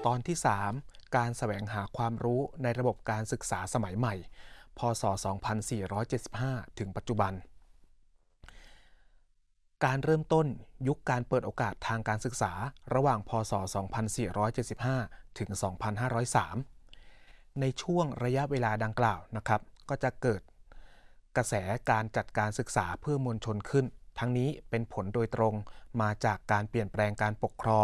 ตอนที่ 3 การแสวงหาความรู้ในระบบการศึกษาสมัยใหม่ พ.ศ. 2475 ถึงปัจจุบัน การเริ่มต้นยุคการเปิดโอกาสทางการศึกษาระหว่าง พ.ศ. 2475 ถึง 2503 ในช่วงระยะเวลาดังกล่าวนะครับก็จะเกิดกระแสการจัดการศึกษาเพื่อมวลชนขึ้น ทั้งนี้เป็นผลโดยตรงมาจากการเปลี่ยนแปลงการปกครอง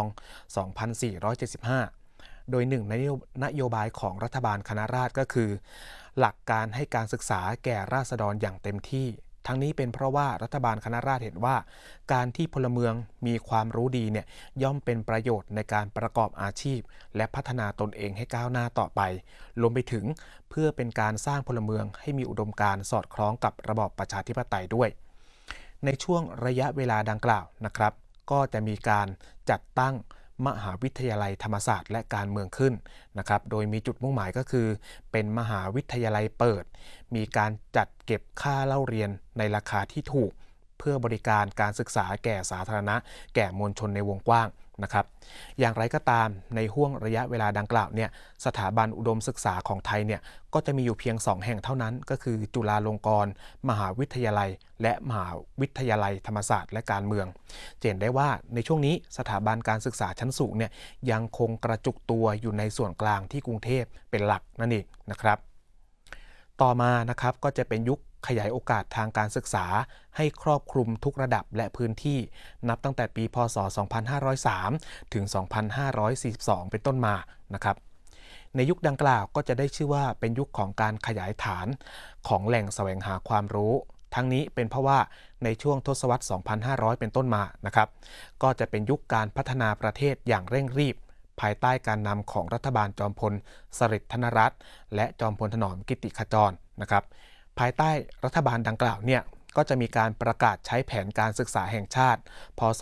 2475 โดยหนึ่งในนโยบายของรัฐบาลคณะราษฎรก็คือ หลักการให้การศึกษาแก่ราษฎรอย่างเต็มที่ ทั้งนี้เป็นเพราะว่ารัฐบาลคณะราษฎรเห็นว่า การที่พลเมืองมีความรู้ดีเนี่ยย่อมเป็นประโยชน์ในการประกอบอาชีพ และพัฒนาตนเองให้ก้าวหน้าต่อไปรวมไปถึงเพื่อเป็นการสร้างพลเมืองให้มีอุดมการณ์สอดคล้องกับระบอบประชาธิปไตยด้วย ในช่วงระยะเวลาดังกล่าวนะครับก็จะมีการจัดตั้งมหาวิทยาลัยธรรมศาสตร์และการเมืองขึ้นนะครับโดยมีจุดมุ่งหมายก็คือเป็นมหาวิทยาลัยเปิดมีการจัดเก็บค่าเล่าเรียนในราคาที่ถูกเพื่อบริการการศึกษาแก่สาธารณะแก่มวลชนในวงกว้างนะครับอย่างไรก็ตามในห่วงระยะเวลาดังกล่าวเนี่ยสถาบันอุดมศึกษาของไทยเนี่ยก็จะมีอยู่เพียง2แห่งเท่านั้นก็คือจุฬาลงกรณ์มหาวิทยาลัยและมหาวิทยาลัยธรรมศาสตร์และการเมืองเห็นได้ว่าในช่วงนี้สถาบันการศึกษาชั้นสูงเนี่ยยังคงกระจุกตัวอยู่ในส่วนกลางที่กรุงเทพเป็นหลักนั่นเองนะครับต่อมานะครับก็จะเป็นยุคขยายโอกาสทางการศึกษาให้ครอบคลุมทุกระดับและพื้นที่นับตั้งแต่ปี พ.ศ. 2503 ถึง 2542 เป็นต้นมานะครับในยุคดังกล่าวก็จะได้ชื่อว่าเป็นยุคของการขยายฐานของแหล่งแสวงหาความรู้ทั้งนี้เป็นเพราะว่าในช่วงทศวรรษ 2500 เป็นต้นมานะครับก็จะเป็นยุคการพัฒนาประเทศอย่างเร่งรีบภายใต้การนำของรัฐบาลจอมพลสฤษดิ์ธนรัตน์และจอมพลถนอมกิติขจรนะครับภายใต้รัฐบาลดังกล่าวเนี่ยก็จะมีการประกาศใช้แผนการศึกษาแห่งชาติ พ.ศ.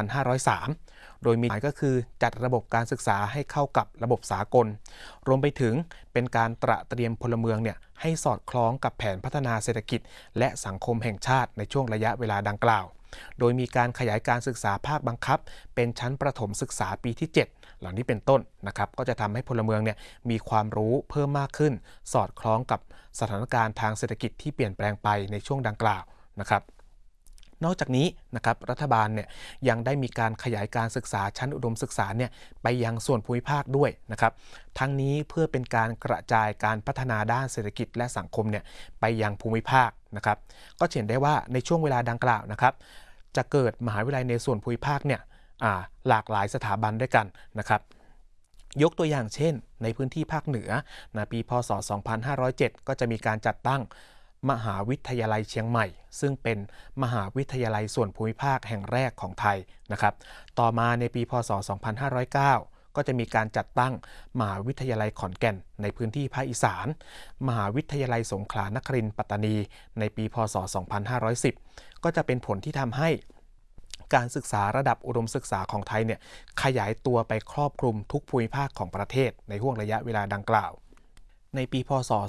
2503 โดยมีหมายก็คือจัดระบบการศึกษาให้เข้ากับระบบสากลรวมไปถึงเป็นการตระเตรียมพลเมืองเนี่ยให้สอดคล้องกับแผนพัฒนาเศรษฐกิจและสังคมแห่งชาติในช่วงระยะเวลาดังกล่าวโดยมีการขยายการศึกษาภาคบังคับเป็นชั้นประถมศึกษาปีที่ 7 เหล่านี้เป็นต้นนะครับก็จะทำให้พลเมืองเนี่ยมีความรู้เพิ่มมากขึ้นสอดคล้องกับสถานการณ์ทางเศรษฐกิจที่เปลี่ยนแปลงไปในช่วงดังกล่าวนะครับนอกจากนี้นะครับรัฐบาลเนี่ยยังได้มีการขยายการศึกษาชั้นอุดมศึกษาเนี่ยไปยังส่วนภูมิภาคด้วยนะครับทั้งนี้เพื่อเป็นการกระจายการพัฒนาด้านเศรษฐกิจและสังคมเนี่ยไปยังภูมิภาคนะครับก็เห็นได้ว่าในช่วงเวลาดังกล่าวนะครับจะเกิดมหาวิทยาลัยในส่วนภูมิภาคเนี่ยหลากหลายสถาบันด้วยกันนะครับยกตัวอย่างเช่นในพื้นที่ภาคเหนือปี พ.ศ. 2507 ก็จะมีการจัดตั้งมหาวิทยาลัยเชียงใหม่ซึ่งเป็นมหาวิทยาลัยส่วนภูมิภาคแห่งแรกของไทยนะครับต่อมาในปี พ.ศ. 2509 ก็จะมีการจัดตั้งมหาวิทยาลัยขอนแก่นในพื้นที่ภาคอีสานมหาวิทยาลัยสงขลานครินทร์ปัตตานีในปี พ.ศ. 2510 ก็จะเป็นผลที่ทำให้การศึกษาระดับอุดมศึกษาของไทยเนี่ยขยายตัวไปครอบคลุมทุกภูมิภาคของประเทศในห่วงระยะเวลาดังกล่าวในปี พ.ศ.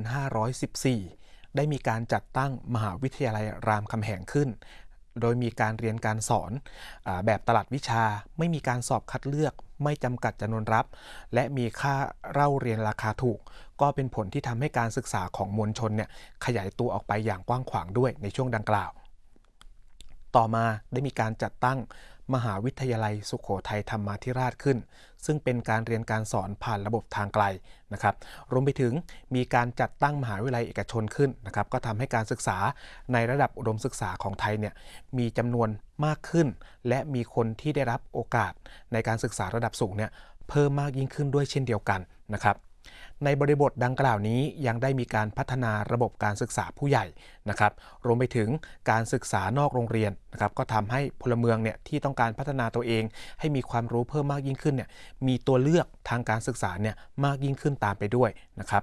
2514 ได้มีการจัดตั้งมหาวิทยาลัยรามคำแหงขึ้นโดยมีการเรียนการสอนแบบตลาดวิชาไม่มีการสอบคัดเลือกไม่จำกัดจำนวนรับและมีค่าเล่าเรียนราคาถูกก็เป็นผลที่ทำให้การศึกษาของมวลชนเนี่ยขยายตัวออกไปอย่างกว้างขวางด้วยในช่วงดังกล่าวต่อมาได้มีการจัดตั้งมหาวิทยาลัยสุโขทัยธรรมาธิราชขึ้นซึ่งเป็นการเรียนการสอนผ่านระบบทางไกลนะครับรวมไปถึงมีการจัดตั้งมหาวิทยาลัยเอกชนขึ้นนะครับก็ทำให้การศึกษาในระดับอุดมศึกษาของไทยเนี่ยมีจำนวนมากขึ้นและมีคนที่ได้รับโอกาสในการศึกษาระดับสูงเนี่ยเพิ่มมากยิ่งขึ้นด้วยเช่นเดียวกันนะครับในบริบทดังกล่าวนี้ยังได้มีการพัฒนาระบบการศึกษาผู้ใหญ่นะครับรวมไปถึงการศึกษานอกโรงเรียนนะครับก็ทำให้พลเมืองเนี่ยที่ต้องการพัฒนาตัวเองให้มีความรู้เพิ่มมากยิ่งขึ้นเนี่ยมีตัวเลือกทางการศึกษาเนี่ยมากยิ่งขึ้นตามไปด้วยนะครับ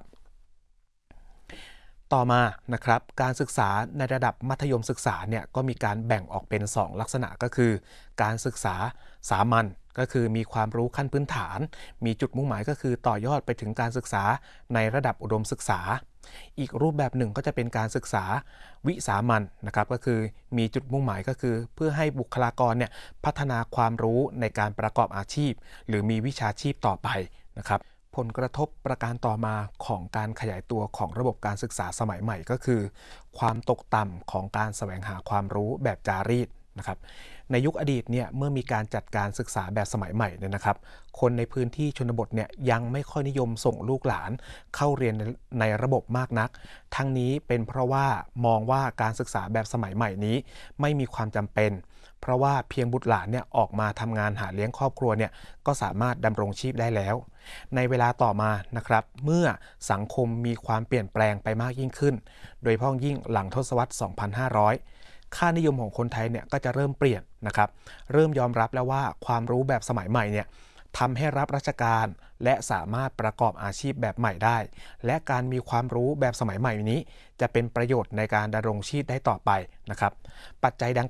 ต่อมานะครับการศึกษาในระดับมัธยมศึกษาเนี่ยก็มีการแบ่งออกเป็น2ลักษณะก็คือการศึกษาสามัญก็คือมีความรู้ขั้นพื้นฐานมีจุดมุ่งหมายก็คือต่อยอดไปถึงการศึกษาในระดับอุดมศึกษาอีกรูปแบบหนึ่งก็จะเป็นการศึกษาวิสามัญนะครับก็คือมีจุดมุ่งหมายก็คือเพื่อให้บุคลากรเนี่ยพัฒนาความรู้ในการประกอบอาชีพหรือมีวิชาชีพต่อไปนะครับผลกระทบประการต่อมาของการขยายตัวของระบบการศึกษาสมัยใหม่ก็คือความตกต่ำของการแสวงหาความรู้แบบจารีตนะครับในยุคอดีตเนี่ยเมื่อมีการจัดการศึกษาแบบสมัยใหม่เนี่ยนะครับคนในพื้นที่ชนบทเนี่ยยังไม่ค่อยนิยมส่งลูกหลานเข้าเรียนในระบบมากนักทั้งนี้เป็นเพราะว่ามองว่าการศึกษาแบบสมัยใหม่นี้ไม่มีความจำเป็นเพราะว่าเพียงบุตรหลานเนี่ยออกมาทำงานหาเลี้ยงครอบครัวเนี่ยก็สามารถดำรงชีพได้แล้วในเวลาต่อมานะครับเมื่อสังคมมีความเปลี่ยนแปลงไปมากยิ่งขึ้นโดยเฉพาะยิ่งหลังทศวรรษ 2500 ค่านิยมของคนไทยเนี่ยก็จะเริ่มเปลี่ยนนะครับเริ่มยอมรับแล้วว่าความรู้แบบสมัยใหม่เนี่ยทำให้รับราชการและสามารถประกอบอาชีพแบบใหม่ได้และการมีความรู้แบบสมัยใหม่นี้จะเป็นประโยชน์ในการดำรงชีพได้ต่อไปนะครับปัจจัยดัง